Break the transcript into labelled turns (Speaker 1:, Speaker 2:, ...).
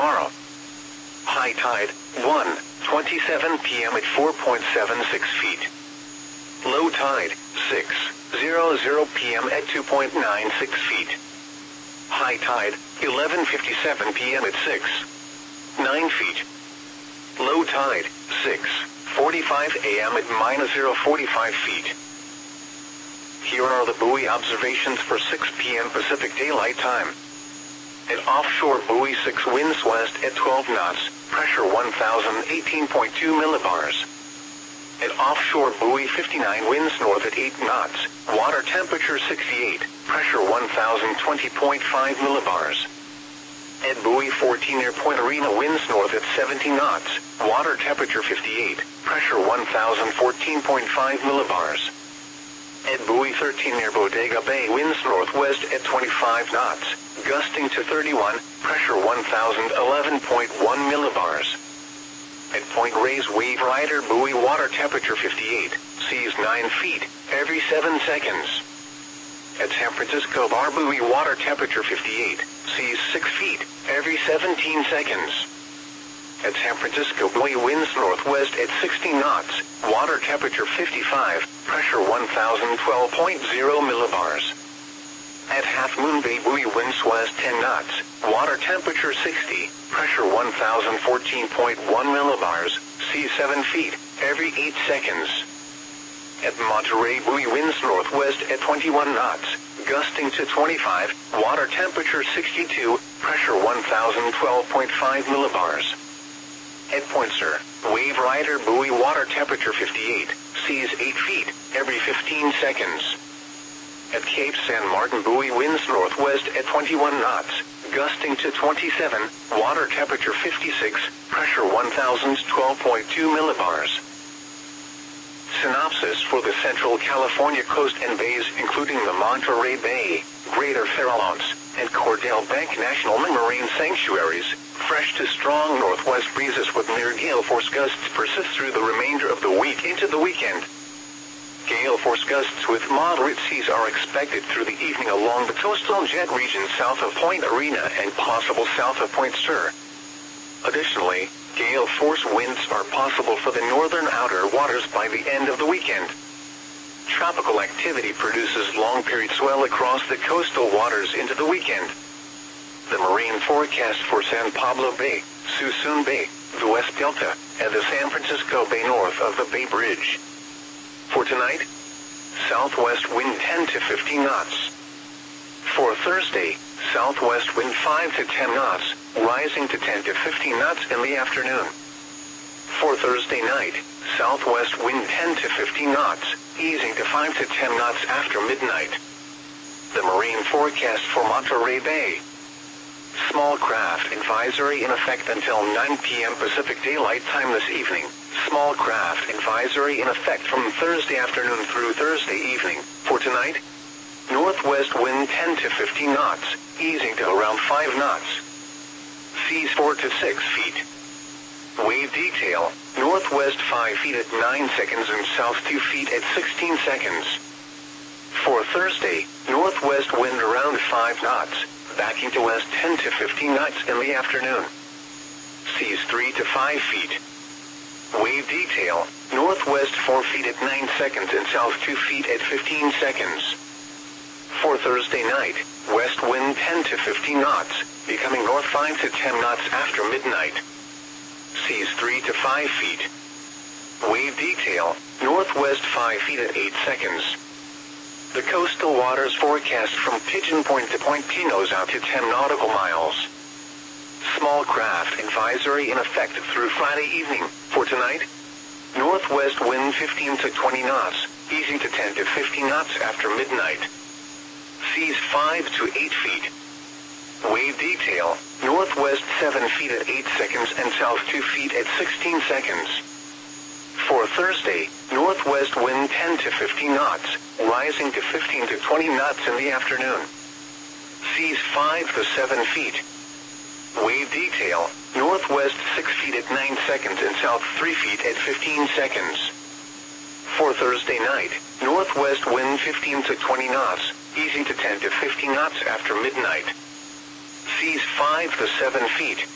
Speaker 1: tomorrow. High tide, 1:27 p.m. at 4.76 feet. Low tide, 6:00 p.m. at 2.96 feet. High tide, 11:57 p.m. at 6.9 feet. Low tide, 6:45 a.m. at -0.45 feet. Here are the buoy observations for 6 p.m. Pacific Daylight Time. At offshore buoy 6, winds west at 12 knots, pressure 1,018.2 millibars. At offshore buoy 59, winds north at 8 knots, water temperature 68, pressure 1,020.5 millibars. At buoy 14 near Point Arena, winds north at 70 knots, water temperature 58, pressure 1,014.5 millibars. At buoy 13 near Bodega Bay, winds northwest at 25 knots, gusting to 31, pressure 1,011.1 millibars. At Point Reyes Wave Rider buoy, water temperature 58, seas 9 feet, every 7 seconds. At San Francisco Bar buoy, water temperature 58, seas 6 feet, every 17 seconds. At San Francisco buoy, winds northwest at 60 knots, water temperature 55, pressure 1,012.0 millibars. At Half Moon Bay buoy, winds west 10 knots, water temperature 60, pressure 1,014.1 millibars, seas 7 feet, every 8 seconds. At Monterey buoy, winds northwest at 21 knots, gusting to 25, water temperature 62, pressure 1,012.5 millibars. At Point Sur, Wave Rider buoy, water temperature 58, seas 8 feet, every 15 seconds. At Cape San Martin buoy, winds northwest at 21 knots, gusting to 27, water temperature 56, pressure 1,012.2 millibars. Synopsis for the Central California coast and bays, including the Monterey Bay, Greater Farallones, and Cordell Bank National Marine Sanctuaries. Fresh to strong northwest breezes with near gale force gusts persist through the remainder of the week into the weekend. Gale force gusts with moderate seas are expected through the evening along the coastal jet region south of Point Arena and possible south of Point Sur. Additionally, gale force winds are possible for the northern outer waters by the end of the weekend. Tropical activity produces long-period swell across the coastal waters into the weekend. The marine forecast for San Pablo Bay, Suisun Bay, the West Delta, and the San Francisco Bay north of the Bay Bridge. For tonight, southwest wind 10 to 15 knots. For Thursday, southwest wind 5 to 10 knots, rising to 10 to 15 knots in the afternoon. For Thursday night, southwest wind 10 to 15 knots, easing to 5 to 10 knots after midnight. The marine forecast for Monterey Bay. Small craft advisory in effect until 9 p.m. Pacific Daylight Time this evening. Small craft advisory in effect from Thursday afternoon through Thursday evening. For tonight, northwest wind 10 to 15 knots, easing to around 5 knots. Seas 4 to 6 feet. Wave detail, northwest 5 feet at 9 seconds and south 2 feet at 16 seconds. For Thursday, northwest wind around 5 knots, backing to west 10 to 15 knots in the afternoon. Seas 3 to 5 feet. Wave detail, northwest 4 feet at 9 seconds and south 2 feet at 15 seconds. For Thursday night, west wind 10 to 15 knots, becoming north 5 to 10 knots after midnight. Seas 3 to 5 feet. Wave detail, northwest 5 feet at 8 seconds. The coastal waters forecast from Pigeon Point to Point Pinos out to 10 nautical miles. Small craft advisory in effect through Friday evening. For tonight, northwest wind 15 to 20 knots, easing to 10 to 15 knots after midnight. Seas 5 to 8 feet. Wave detail, northwest 7 feet at 8 seconds and south 2 feet at 16 seconds. For Thursday, northwest wind 10 to 15 knots, rising to 15 to 20 knots in the afternoon. Seas 5 to 7 feet. Wave detail, northwest 6 feet at 9 seconds and south 3 feet at 15 seconds. For Thursday night, northwest wind 15 to 20 knots, easing to 10 to 15 knots after midnight. Seas 5 to 7 feet.